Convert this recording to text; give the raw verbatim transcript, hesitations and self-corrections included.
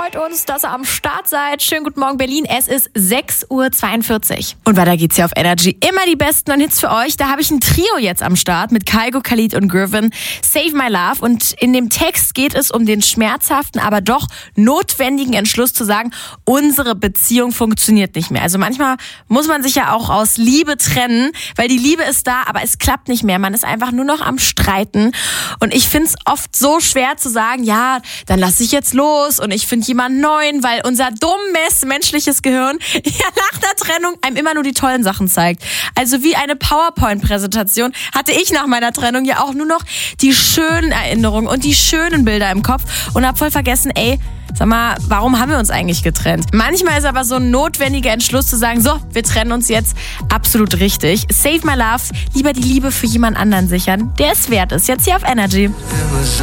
Freut uns, dass ihr am Start seid. Schönen guten Morgen, Berlin. Es ist sechs Uhr zweiundvierzig. Und weiter geht's hier auf Energy. Immer die besten neuen Hits für euch. Da habe ich ein Trio jetzt am Start mit Kygo, Khalid und Gurvan. Save My Love. Und in dem Text geht es um den schmerzhaften, aber doch notwendigen Entschluss zu sagen, unsere Beziehung funktioniert nicht mehr. Also manchmal muss man sich ja auch aus Liebe trennen, weil die Liebe ist da, aber es klappt nicht mehr. Man ist einfach nur noch am Streiten. Und ich finde es oft so schwer zu sagen, ja, dann lasse ich jetzt los und ich finde jemanden neuen, weil unser dummes menschliches Gehirn ja nach der Trennung einem immer nur die tollen Sachen zeigt. Also wie eine PowerPoint-Präsentation hatte ich nach meiner Trennung ja auch nur noch die schönen Erinnerungen und die schönen Bilder im Kopf und habe voll vergessen, ey, sag mal, warum haben wir uns eigentlich getrennt? Manchmal ist aber so ein notwendiger Entschluss zu sagen, so, wir trennen uns jetzt, absolut richtig. Save My Love, lieber die Liebe für jemand anderen sichern, der es wert ist. Jetzt hier auf Energy.